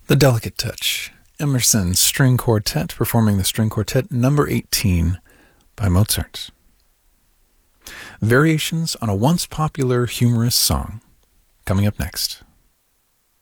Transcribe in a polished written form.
The Delicate Touch, Emerson String Quartet, performing the String Quartet number 18 by Mozart. Variations on a once popular humorous song, coming up next.